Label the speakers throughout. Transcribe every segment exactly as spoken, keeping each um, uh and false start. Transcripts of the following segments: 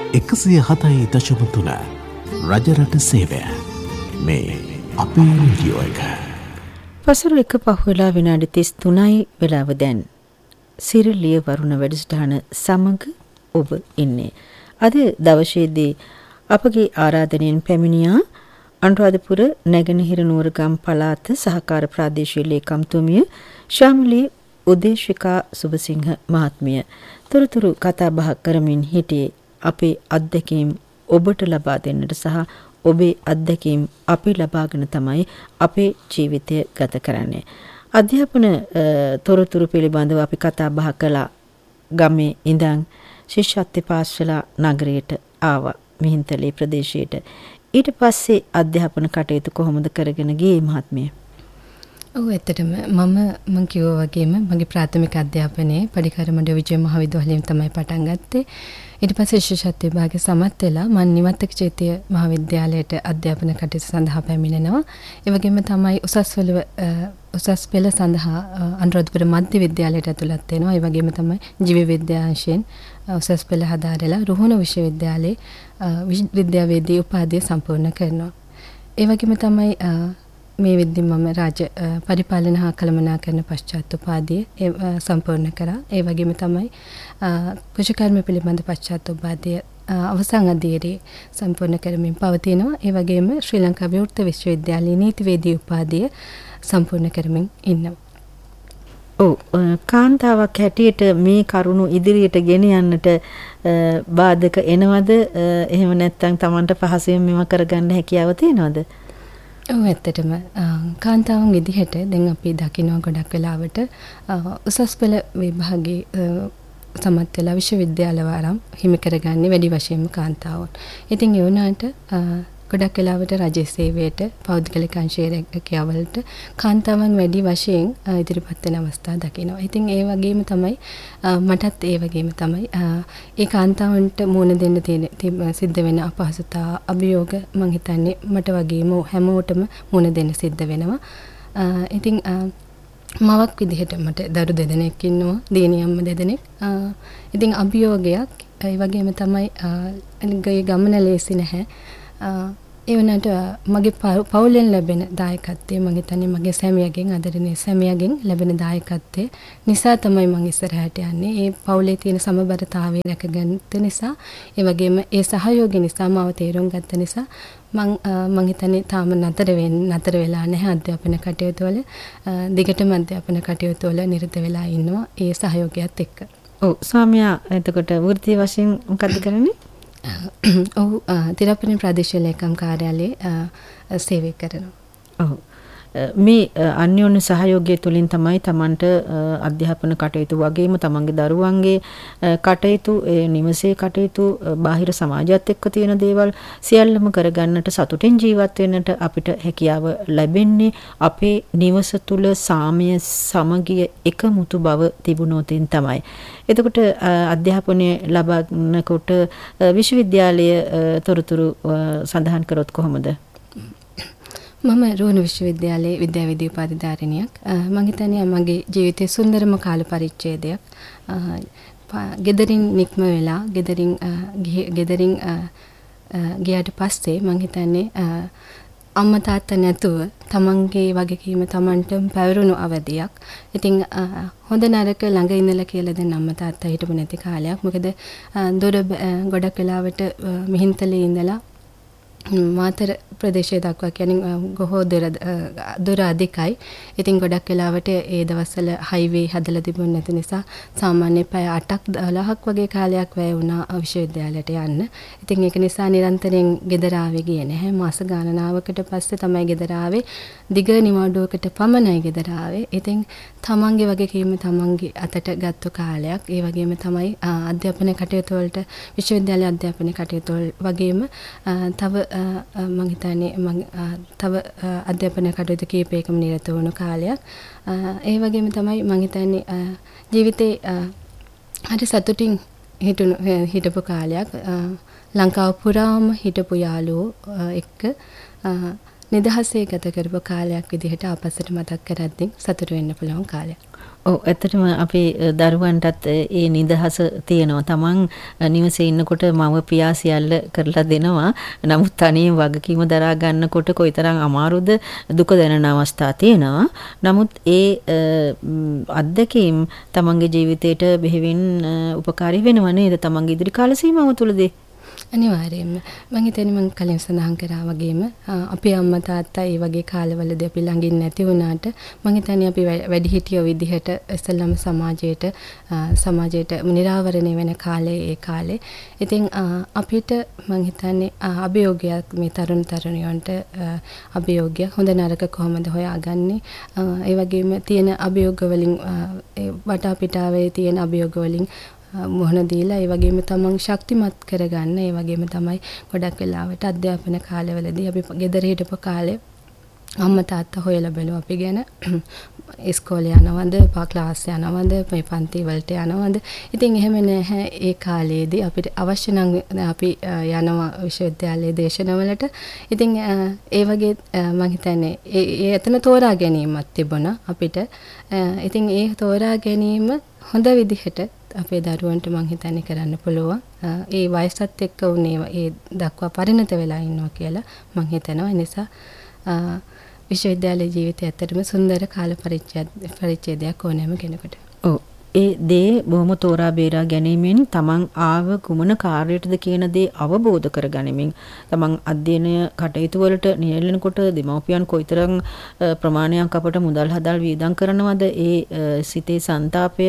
Speaker 1: එකසිය හතයි දශම තුන රජරට සේවය. මේ අපේ රේඩියෝ එක.
Speaker 2: පසුරු එක පහුවෙලා විනාඩි තිස් තුනයි වෙලාව දැන්. සිරිලිය වරුණ වැඩසටහන සමග ඔබ ඉන්නේ. අද දවසේදී අපගේ ආරාධනයෙන් පැමිණියා අනුරාධපුර නැගෙනහිර නුවරගම් පළාත සහකාර ප්‍රාදේශීය ලේකම්තුමිය ශාමලී උදේශිකා සුබසිංහ මහත්මිය. තොරතුරු කතා බහ කරමින් හිටියේ අපේ අත්දැකීම් ඔබට ලබා දෙන්නට සහ ඔබේ අත්දැකීම් අපි ලබාගෙන තමයි අපේ ජීවිතය ගත කරන්නේ. අධ්‍යාපන තොරතුරු පිළිබඳව අපි කතා බහ කළා. ගමේ ඉඳන් ශිෂ්‍යත්ව පාස් වෙලා නගරයට ආවා, මිහින්තලේ ප්‍රදේශයට. ඊට පස්සේ අධ්‍යාපන කටයුතු කොහොමද කරගෙන ගියේ මහත්මිය?
Speaker 3: ඔව්, ඇත්තටම මම මම කිව්වා වගේම මගේ ප්‍රාථමික අධ්‍යාපනයේ පඩිකරමඩ විජය මහාවිද්‍යාලයෙන් තමයි පටන් ගත්තේ. ඊට පස්සේ ශිෂ්‍යත්ව විභාගය සමත් වෙලා මම නිවත්තක චෛත්‍ය මහාවිද්‍යාලයට අධ්‍යාපන කටයුතු සඳහා පැමිණෙනවා. ඒ වගේම තමයි උසස් වල උසස් පෙළ සඳහා අනුරාධපුර මධ්‍ය විද්‍යාලයට ඇතුළත් වෙනවා. ඒ වගේම තමයි ජීව විද්‍යාංශයෙන් උසස් පෙළ හදාරලා රුහුණ විශ්වවිද්‍යාලයේ විද්‍යාවේදී උපාධිය සම්පූර්ණ කරනවා. ඒ වගේම තමයි මේ විද්‍යාව මම රාජ්‍ය පරිපාලන හා කළමනාකරණ පශ්චාත් උපාධිය සම්පූර්ණ කරා. ඒ වගේම තමයි කුෂිකර්ම පිළිබඳ පශ්චාත් උපාධිය අවසන් අධීරයේ සම්පූර්ණ කරමින් පවතිනවා. ඒ වගේම ශ්‍රී ලංකා විවෘත විශ්වවිද්‍යාලයේ නීතිවේදී උපාධිය සම්පූර්ණ කරමින් ඉන්නවා.
Speaker 2: ඔව්, කාන්තාවක් හැටියට මේ කරුණු ඉදිරියට ගෙන යන්නට බාධක එනවද? එහෙම නැත්නම් Tamanට පහසුවෙන් මේවා කරගන්න හැකියාව තියෙනවද?
Speaker 3: ඔව්, ඇත්තටම කාන්තාවන් විදිහට දැන් අපි දකිනවා ගොඩක් වෙලාවට උසස් පෙළ විභාගයේ සමත් වෙලා විශ්වවිද්‍යාල වාරම් හිමි කරගන්නේ වැඩි වශයෙන්ම කාන්තාවන්. ඉතින් ඒ වුණාට ගොඩක් වෙලාවට රජ සේවයට පෞද්ගලික අංශයේ රැකියාවලට කාන්තාවන් වැඩි වශයෙන් ඉදිරිපත් වෙන අවස්ථා දකිනවා. ඉතින් ඒ වගේම තමයි මටත් ඒ වගේම තමයි ඒ කාන්තාවන්ට මුහුණ දෙන්න තියෙන සිද්ධ වෙන අපහසුතා අභියෝග මම හිතන්නේ මට වගේම හැමෝටම මුහුණ දෙන්න සිද්ධ වෙනවා. ඉතින් මවක් විදිහට මට දරු දෙදෙනෙක් ඉන්නවා, දියණිය අම්ම දෙදෙනෙක්. ඉතින් අභියෝගයක් ඒ වගේම තමයි ගේ ගමන ලේසි නැහැ. ඒ වුණාට මගේ පවුලෙන් ලැබෙන දායකත්වය මම හිතන්නේ මගේ සැමියාගෙන් ආදරණීය සැමියාගෙන් ලැබෙන දායකත්වය නිසා තමයි මම ඉස්සරහට යන්නේ. ඒ පවුලේ තියෙන සමබරතාවය රැකගත්ත නිසා, ඒ වගේම ඒ සහයෝගය නිසා මාව තේරුම් ගත්ත නිසා මම මම හිතන්නේ තාම නතර වෙන්න නතර වෙලා නැහැ අධ්‍යාපන කටයුතු වල. දිගටම අධ්‍යාපන කටයුතු වල නිරත වෙලා ඉන්නවා ඒ සහයෝගයත් එක්ක.
Speaker 2: ඔව්, ස්වාමියා එතකොට වෘත්ති වශයෙන් මොකද කරන්නේ?
Speaker 3: ඔව්, තිරප්පිණි ප්‍රාදේශීය ලේකම් කාර්යාලයේ සේවය කරනවා.
Speaker 2: ඔව්, මේ අන්‍යෝන්‍ය සහයෝගය තුළින් තමයි Tamanට අධ්‍යාපන කටයුතු වගේම තමන්ගේ දරුවන්ගේ කටයුතු, නිවසේ කටයුතු, බාහිර සමාජයත් එක්ක තියෙන දේවල් සියල්ලම කරගන්නට, සතුටින් ජීවත් වෙන්නට අපිට හැකියාව ලැබෙන්නේ අපේ නිවස තුල සාමය, සමගිය, එකමුතු බව තිබුණොතින් තමයි. එතකොට අධ්‍යාපනය ලබනකොට විශ්වවිද්‍යාලයේ තොරතුරු සඳහන් කරොත් කොහොමද?
Speaker 3: මම රුහුණ විශ්වවිද්‍යාලයේ විද්‍යාවේදී උපාධිධාරිණියක්. මම හිතන්නේ මගේ ජීවිතයේ සුන්දරම කාල පරිච්ඡේදයක්. ගෙදරින් නික්ම වෙලා ගෙදරින් ගෙදරින් ගියාට පස්සේ මම හිතන්නේ අම්මා තාත්තා නැතුව තමන්ගේ වගකීම තමන්ට පැවරුණු අවධියක්. ඉතින් හොඳ නරක ළඟ ඉඳලා කියලා දැන් අම්මා තාත්තා හිටපු නැති කාලයක්. මොකද දොර ගොඩක් වෙලාවට මිහින්තලේ ඉඳලා මාතර ප්‍රදේශය දක්වා කියන්නේ ගොහෝ දොර දොර අධිකයි. ඉතින් ගොඩක් වෙලාවට ඒ දවස්වල හයිවේ හදලා තිබුණ නැති නිසා සාමාන්‍ය පැය අටක් දහයක් වගේ කාලයක් වැය වුණා විශ්වවිද්‍යාලයට යන්න. ඉතින් ඒක නිසා නිරන්තරයෙන් ගෙදර ආවේ ගියේ නැහැ. මාස ගණනාවකට පස්සේ තමයි ගෙදර ආවේ. දිග නිවාඩුවකට පමණයි ගෙදර ආවේ. ඉතින් තමන්ගේ වගකීම තමන්ගේ අතට ගත්ත කාලයක්. ඒ වගේම තමයි අධ්‍යාපන කටයුතු වලට විශ්වවිද්‍යාලයේ අධ්‍යාපන කටයුතු වගේම තව මම හිතන්නේ මම තව අධ්‍යාපන කටයුතු කීපයකම නිරත වුණු කාලයක්. ඒ වගේම තමයි මම හිතන්නේ ජීවිතේ හරි සතුටින් හිටුණු හිටපු කාලයක්. ලංකාව පුරාම හිටපු යාළුවෝ එක්ක නිදහසේ ගත කරපු කාලයක් විදිහට අපසට මතක් කරද්දී සතුට වෙන්න පුළුවන් කාලයක්.
Speaker 2: ඔව් ඇත්තටම අපේ දරුවන්ටත් ඒ නිදහස තියෙනවා. තමන් නිවසේ ඉන්නකොට මව පියා සියල්ල කරලා දෙනවා. නමුත් තනියෙන් වගකීම දරා ගන්නකොට කොයිතරම් අමාරුද දුක දැනෙන අවස්ථා තියෙනවා. නමුත් ඒ අත්දැකීම් තමන්ගේ ජීවිතයට බෙහෙවින් උපකාරී වෙනවා නේද? තමන්ගේ ඉදිරි කාල සීමාව තුළදී.
Speaker 3: අනිවාර්යයෙන්ම මම හිතන්නේ මම කලින් සඳහන් කරා වගේම අපේ අම්මා තාත්තා ඒ වගේ කාලවලදී අපි ළඟින් නැති වුණාට මම හිතන්නේ අපි වැඩිහිටියෝ විදිහට ඉස්සෙල්ලාම සමාජයට සමාජයට නිරාවරණය වෙන කාලේ ඒ කාලේ ඉතින් අපිට මම හිතන්නේ අභියෝගයක් මේ තරුණ තරුණියන්ට අභියෝගය හොඳ නරක කොහොමද හොයාගන්නේ ඒ වගේම තියෙන අභියෝග වලින් වටා පිටාවේ තියෙන අභියෝග වලින් මොහොන දීලා ඒ වගේම තමන් ශක්තිමත් කරගන්න ඒ වගේම තමයි ගොඩක් වෙලාවට අධ්‍යාපන කාලවලදී අපි ගෙදර හිටපු කාලේ අම්මා තාත්තා හොයලා බලුවා අපි ගැන ඉස්කෝලේ යනවද ක්ලාස් යනවද මේ පන්ති වලට යනවද ඉතින් එහෙම නැහැ ඒ කාලේදී අපිට අවශ්‍ය නම් අපි යනවා විශ්වවිද්‍යාලයේ දේශනවලට ඉතින් ඒ වගේ මම හිතන්නේ ඒ එතන තෝරා ගැනීමක් තිබුණා අපිට ඉතින් ඒ තෝරා ගැනීම හොඳ විදිහට අපේ දරුවන්ට මං හිතන්නේ කරන්න පුළුවන්. ඒ වයසත් එක්ක උනේ ඒ දක්වා පරිණත වෙලා ඉන්නවා කියලා මං හිතනවා. ඒ නිසා විශ්වවිද්‍යාල ජීවිතය ඇත්තටම සුන්දර කාල පරිච්ඡේදයක් ඕනෑම කෙනෙකුට.
Speaker 2: ඔව්. ඒ දේ බොහොම තෝරා බේරා ගැනීමෙන් තමන් ආව කුමන කාර්යයටද කියන දේ අවබෝධ කරගනිමින් තමන් අධ්‍යයනය කටයුතු වලට නියැලෙනකොට දෙමව්පියන් කොයිතරම් ප්‍රමාණයක් අපට මුදල් හදල් වියදම් කරනවද ඒ සිතේ සංతాපය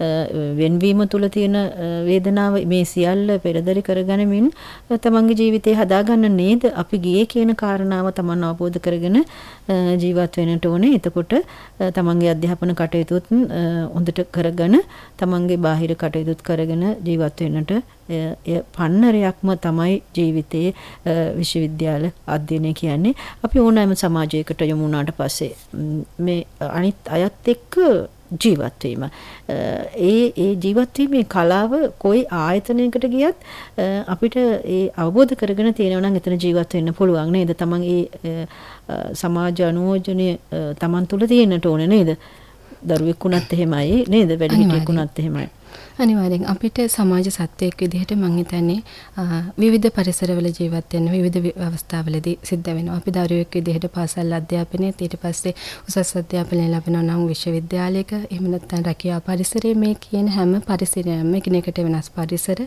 Speaker 2: වෙන්වීම තුල තියෙන වේදනාව මේ සියල්ල පෙරදරි කරගනිමින් තමන්ගේ ජීවිතේ හදාගන්න නේද අපි ගියේ කියන කාරණාව තමන් අවබෝධ කරගෙන ජීවත් වෙන්නට ඕනේ. එතකොට තමන්ගේ අධ්‍යාපන කටයුතුත් හොඳට කරගන්න තමන්ගේ බාහිර කටයුතුත් කරගෙන ජීවත් වෙන්නට එය පන්නරයක්ම තමයි ජීවිතයේ විශ්වවිද්‍යාල අධ්‍යයනය කියන්නේ. අපි ඕනෑම සමාජයකට යමු වුණාට පස්සේ මේ අනිත් අයත් එක්ක ජීවත් වීම. ඒ ඒ ජීවත් වීමේ කලාව කොයි ආයතනයකට ගියත් අපිට ඒ අවබෝධ කරගෙන තියෙනවා නම් එතන ජීවත් වෙන්න පුළුවන් නේද? තමන් ඒ සමාජ අනුයෝජනය තමන් තුළ තියෙන්නට ඕනේ නේද? දරුවෙක් වුණත් එහෙමයි නේද? වැඩිහිටියෙක් වුණත් එහෙමයි.
Speaker 3: අනිවාර්යෙන් අපිට සමාජ සත්වයක් විදිහට මම හිතන්නේ විවිධ පරිසරවල ජීවත් වෙන විවිධ අවස්ථාවලදී සිද්ධ වෙනවා. අපි දරුවෙක් විදිහට පාසල් අධ්‍යාපනයේත් ඊට පස්සේ උසස් අධ්‍යාපනය ලැබෙනවා නම් විශ්වවිද්‍යාලයක එහෙම නැත්නම් රැකියා පරිසරයේ මේ කියන හැම පරිසරයක්ම එකිනෙකට වෙනස් පරිසර